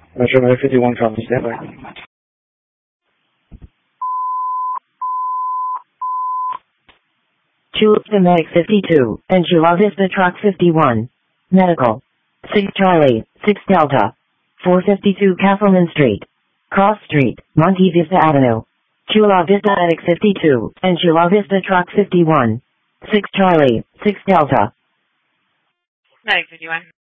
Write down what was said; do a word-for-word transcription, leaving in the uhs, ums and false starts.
Roger, Medic fifty-one, copy, stand by. Chula Medic fifty-two, and Chula Vista Truck fifty-one. Medical. six Charlie, six Delta. four fifty-two Castleman Street. Cross Street, Monte Vista Avenue. Chula Vista Medic fifty-two, and Chula Vista Truck fifty-one. six Charlie, six Delta. Medic fifty-one.